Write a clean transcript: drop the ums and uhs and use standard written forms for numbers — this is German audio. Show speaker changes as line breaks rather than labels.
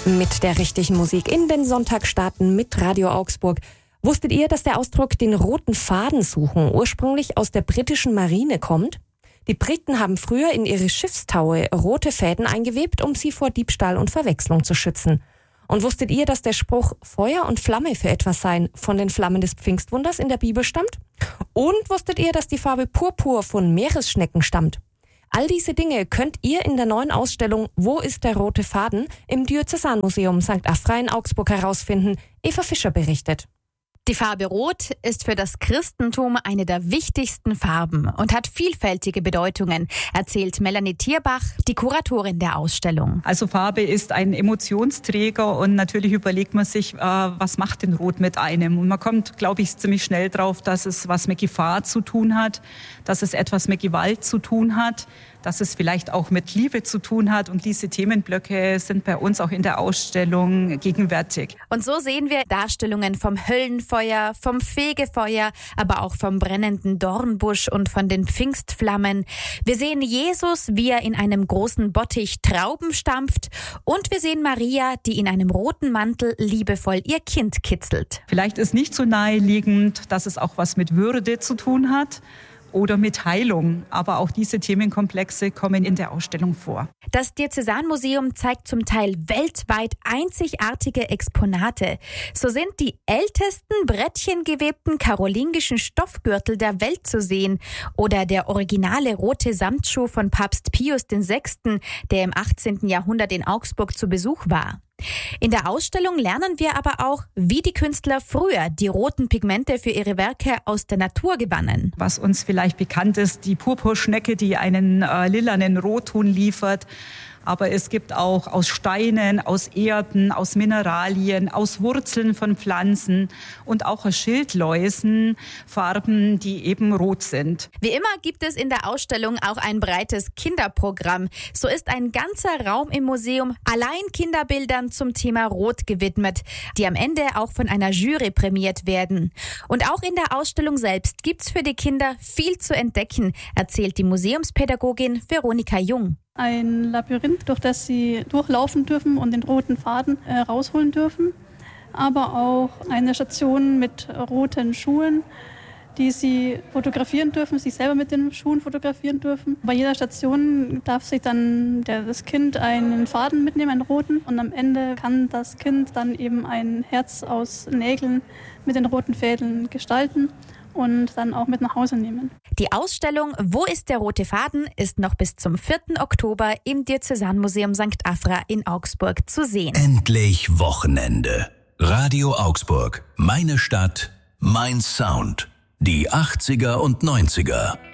Mit der richtigen Musik in den Sonntag starten mit Radio Augsburg. Wusstet ihr, dass der Ausdruck den roten Faden suchen ursprünglich aus der britischen Marine kommt? Die Briten haben früher in ihre Schiffstaue rote Fäden eingewebt, um sie vor Diebstahl und Verwechslung zu schützen. Und wusstet ihr, dass der Spruch Feuer und Flamme für etwas sein von den Flammen des Pfingstwunders in der Bibel stammt? Und wusstet ihr, dass die Farbe Purpur von Meeresschnecken stammt? All diese Dinge könnt ihr in der neuen Ausstellung Wo ist der rote Faden im Diözesanmuseum St. Afra in Augsburg herausfinden. Eva Fischer berichtet.
Die Farbe Rot ist für das Christentum eine der wichtigsten Farben und hat vielfältige Bedeutungen, erzählt Melanie Tierbach, die Kuratorin der Ausstellung.
Also Farbe ist ein Emotionsträger und natürlich überlegt man sich, was macht denn Rot mit einem? Und man kommt, glaube ich, ziemlich schnell drauf, dass es was mit Gefahr zu tun hat, dass es etwas mit Gewalt zu tun hat, dass es vielleicht auch mit Liebe zu tun hat. Und diese Themenblöcke sind bei uns auch in der Ausstellung gegenwärtig.
Und so sehen wir Darstellungen vom Höllenfeuer, vom Fegefeuer, aber auch vom brennenden Dornbusch und von den Pfingstflammen. Wir sehen Jesus, wie er in einem großen Bottich Trauben stampft. Und wir sehen Maria, die in einem roten Mantel liebevoll ihr Kind kitzelt.
Vielleicht ist nicht so naheliegend, dass es auch was mit Würde zu tun hat oder mit Heilung. Aber auch diese Themenkomplexe kommen in der Ausstellung vor.
Das Diözesanmuseum zeigt zum Teil weltweit einzigartige Exponate. So sind die ältesten brettchengewebten karolingischen Stoffgürtel der Welt zu sehen oder der originale rote Samtschuh von Papst Pius VI., der im 18. Jahrhundert in Augsburg zu Besuch war. In der Ausstellung lernen wir aber auch, wie die Künstler früher die roten Pigmente für ihre Werke aus der Natur gewannen.
Was uns vielleicht bekannt ist, die Purpurschnecke, die einen lilanen Rotton liefert. Aber es gibt auch aus Steinen, aus Erden, aus Mineralien, aus Wurzeln von Pflanzen und auch aus Schildläusen Farben, die eben rot sind.
Wie immer gibt es in der Ausstellung auch ein breites Kinderprogramm. So ist ein ganzer Raum im Museum allein Kinderbildern zum Thema Rot gewidmet, die am Ende auch von einer Jury prämiert werden. Und auch in der Ausstellung selbst gibt's für die Kinder viel zu entdecken, erzählt die Museumspädagogin Veronika Jung.
Ein Labyrinth, durch das sie durchlaufen dürfen und den roten Faden rausholen dürfen. Aber auch eine Station mit roten Schuhen, die sie fotografieren dürfen, sich selber mit den Schuhen fotografieren dürfen. Bei jeder Station darf sich dann das Kind einen Faden mitnehmen, einen roten. Und am Ende kann das Kind dann eben ein Herz aus Nägeln mit den roten Fäden gestalten und dann auch mit nach Hause nehmen.
Die Ausstellung Wo ist der rote Faden ist noch bis zum 4. Oktober im Diözesanmuseum St. Afra in Augsburg zu sehen.
Endlich Wochenende. Radio Augsburg. Meine Stadt, mein Sound. Die 80er und 90er.